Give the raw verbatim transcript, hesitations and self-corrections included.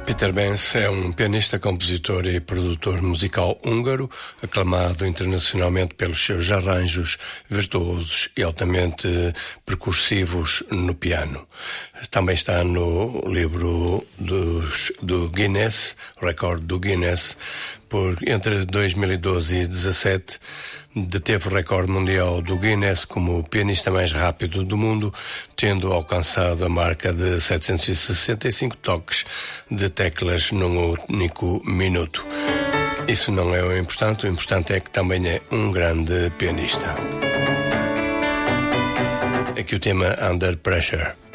Peter Benz é um pianista, compositor e produtor musical húngaro, aclamado internacionalmente pelos seus arranjos virtuosos e altamente percursivos no piano. Também está no livro dos, do Guinness, o recorde do Guinness, por entre dois mil e doze e dois mil e dezassete, deteve o recorde mundial do Guinness como o pianista mais rápido do mundo, tendo alcançado a marca de setecentos e sessenta e cinco toques de teclas num único minuto. Isso não é o importante, o importante é que também é um grande pianista. Aqui o tema Under Pressure.